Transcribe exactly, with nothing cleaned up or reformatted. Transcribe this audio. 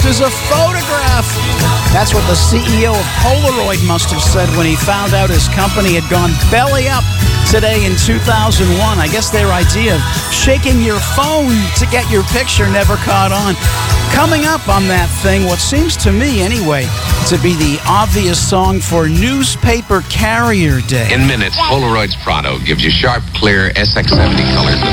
is a photograph. That's what the C E O of Polaroid must have said when he found out his company had gone belly up today in two thousand one. I guess their idea of shaking your phone to get your picture never caught on. Coming up on that thing, what seems to me anyway to be the obvious song for Newspaper Carrier Day. In minutes, Polaroid's Prado gives you sharp, clear S X seventy colors.